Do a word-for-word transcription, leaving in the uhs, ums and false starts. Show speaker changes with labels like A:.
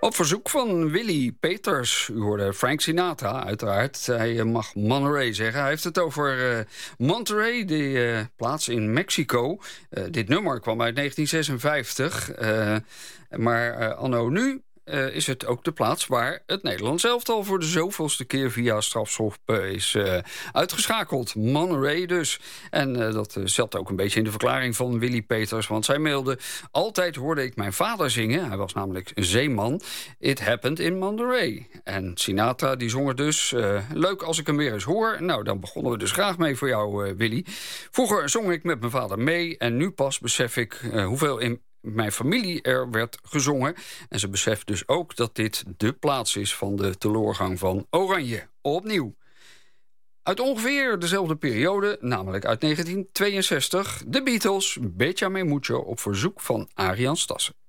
A: Op verzoek van Willy Peters, u hoorde Frank Sinatra uiteraard. Hij mag Monterey zeggen. Hij heeft het over uh, Monterey, die uh, plaats in Mexico. Uh, dit nummer kwam uit negentien zesenvijftig. Uh, maar uh, anno nu uh, is het ook de plaats waar het Nederlands elftal voor de zoveelste keer via strafschop uh, is uh, uitgeschakeld. Monterey dus. En uh, dat uh, zat ook een beetje in de verklaring van Willy Peters. Want zij mailde: altijd hoorde ik mijn vader zingen. Hij was namelijk een zeeman. It happened in Monterey. En Sinatra die zong er dus. Uh, leuk als ik hem weer eens hoor. Nou, dan begonnen we dus graag mee voor jou, uh, Willy. Vroeger zong ik met mijn vader mee. En nu pas besef ik uh, hoeveel in mijn familie er werd gezongen. En ze beseft dus ook dat dit de plaats is van de teloorgang van Oranje. Opnieuw. Uit ongeveer dezelfde periode, namelijk uit negentien tweeënzestig... de Beatles, Betja Me Mucho, op verzoek van Adriaan Stassen.